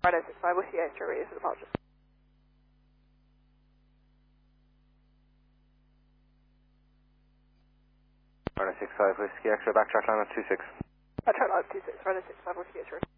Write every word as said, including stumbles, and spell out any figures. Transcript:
Rhino six five Whiskey Extra, ready for departure. Rhino six five Whiskey Extra, backtrack line at two six. Backtrack line at two six, Rhino six five Whiskey Extra.